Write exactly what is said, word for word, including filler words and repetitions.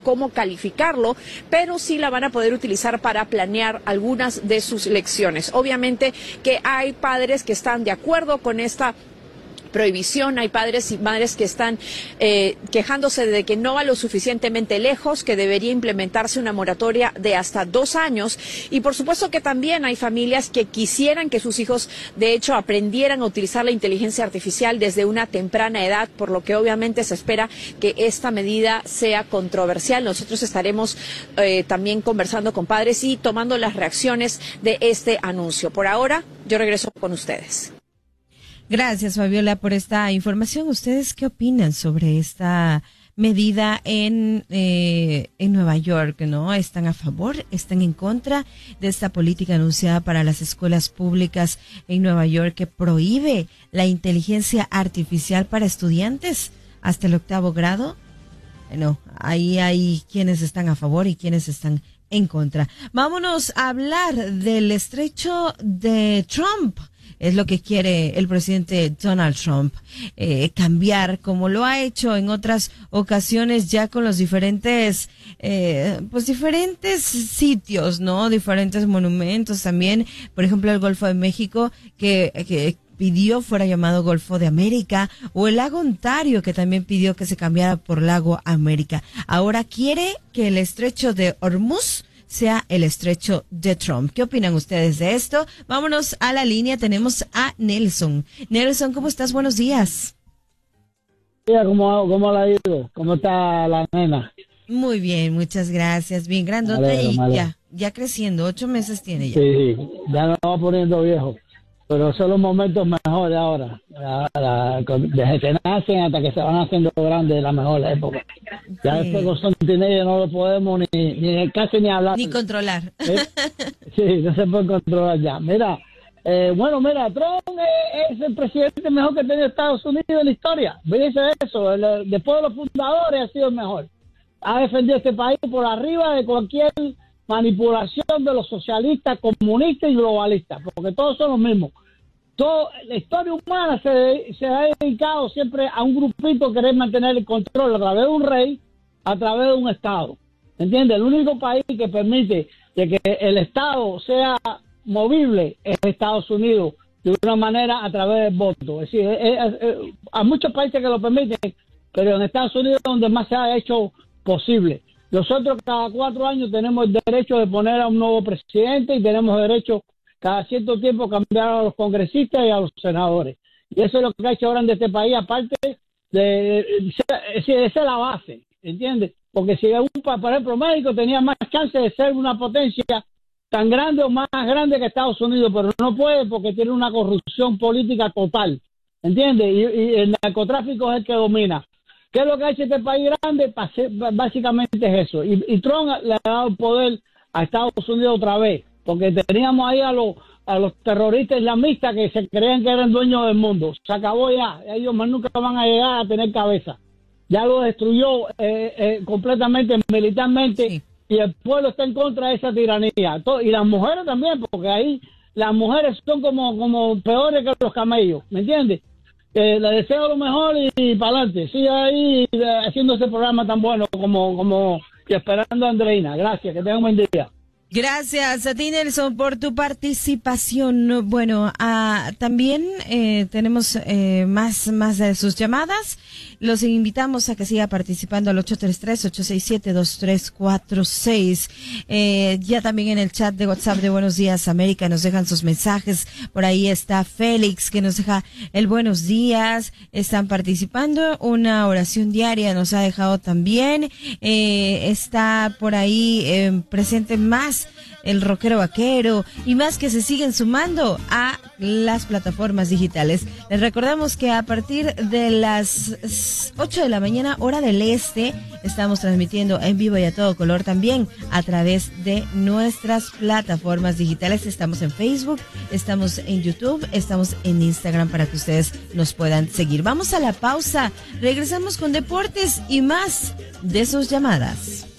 cómo calificarlo, pero sí la van a poder utilizar para planear algunas de sus lecciones. Obviamente que hay padres que están de acuerdo con esta prohibición, hay padres y madres que están eh, quejándose de que no va lo suficientemente lejos, que debería implementarse una moratoria de hasta dos años, y por supuesto que también hay familias que quisieran que sus hijos de hecho aprendieran a utilizar la inteligencia artificial desde una temprana edad, por lo que obviamente se espera que esta medida sea controversial. Nosotros estaremos eh, también conversando con padres y tomando las reacciones de este anuncio. Por ahora, yo regreso con ustedes. Gracias, Fabiola, por esta información. ¿Ustedes qué opinan sobre esta medida en eh, en Nueva York, no? ¿Están a favor? ¿Están en contra de esta política anunciada para las escuelas públicas en Nueva York que prohíbe la inteligencia artificial para estudiantes hasta el octavo grado? Bueno, ahí hay quienes están a favor y quienes están en contra. Vámonos a hablar del estrecho de Trump. Es lo que quiere el presidente Donald Trump, eh, cambiar, como lo ha hecho en otras ocasiones ya con los diferentes, eh, pues diferentes sitios, ¿no? Diferentes monumentos también. Por ejemplo, el Golfo de México, que, que pidió fuera llamado Golfo de América, o el lago Ontario, que también pidió que se cambiara por Lago América. Ahora quiere que el estrecho de Hormuz sea el estrecho de Trump. ¿Qué opinan ustedes de esto? Vámonos a la línea, tenemos a Nelson. Nelson, ¿cómo estás? Buenos días. ¿Cómo, cómo la ha ido? ¿Cómo está la nena? Muy bien, muchas gracias. Bien grandota Alegro, y alegro. ya, ya creciendo. Ocho meses tiene ya. Sí, ya nos va poniendo viejo. Pero son los momentos mejores ahora. Ahora, desde que nacen hasta que se van haciendo grandes, es la mejor época. Ya Sí. después con son teenagers no lo podemos ni, ni casi ni hablar. Ni controlar. ¿Eh? Sí, no se puede controlar ya. Mira, eh, bueno, mira, Trump es, es el presidente mejor que ha tenido Estados Unidos en la historia. Fíjense eso, el, después de los fundadores ha sido el mejor. Ha defendido este país por arriba de cualquier manipulación de los socialistas, comunistas y globalistas, porque todos son los mismos. Todo, la historia humana se, se ha dedicado siempre a un grupito que querer mantener el control a través de un rey, a través de un Estado. ¿Entiendes? El único país que permite de que el Estado sea movible es Estados Unidos, de una manera a través del voto. Es decir, es, es, es, hay muchos países que lo permiten, pero en Estados Unidos es donde más se ha hecho posible. Nosotros cada cuatro años tenemos el derecho de poner a un nuevo presidente y tenemos derecho cada cierto tiempo cambiar a los congresistas y a los senadores. Y eso es lo que ha hecho ahora en este país, aparte de, de, de, de esa es la base, ¿entiendes? Porque si un, por ejemplo, México tenía más chance de ser una potencia tan grande o más grande que Estados Unidos, pero no puede porque tiene una corrupción política total, ¿entiendes? Y, y el narcotráfico es el que domina. ¿Qué es lo que ha hecho este país grande? Básicamente es eso. Y, y Trump le ha dado el poder a Estados Unidos otra vez, porque teníamos ahí a los a los terroristas islamistas que se creían que eran dueños del mundo. Se acabó ya. Ellos más nunca van a llegar a tener cabeza. Ya lo destruyó eh, eh, completamente militarmente, sí. Y el pueblo está en contra de esa tiranía. Todo, y las mujeres también, porque ahí las mujeres son como, como peores que los camellos, ¿me entiendes? Eh, le deseo lo mejor y, y para adelante. Sigue ahí eh, haciendo este programa tan bueno como, como y esperando a Andreina. Gracias, que tengan un buen día. Gracias a ti, Nelson, por tu participación. Bueno, ah, también eh, tenemos eh, más más de sus llamadas. Los invitamos a que siga participando al ocho tres tres, ocho seis siete, dos tres cuatro seis. Eh, ya también en el chat de WhatsApp de Buenos Días América nos dejan sus mensajes. Por ahí está Félix, que nos deja el buenos días. Están participando. Una oración diaria nos ha dejado también. Eh, está por ahí eh, presente más el rockero vaquero y más que se siguen sumando a las plataformas digitales. Les recordamos que a partir de las ocho de la mañana, hora del este, estamos transmitiendo en vivo y a todo color también a través de nuestras plataformas digitales. Estamos en Facebook, estamos en YouTube, estamos en Instagram para que ustedes nos puedan seguir. Vamos a la pausa, regresamos con deportes y más de sus llamadas.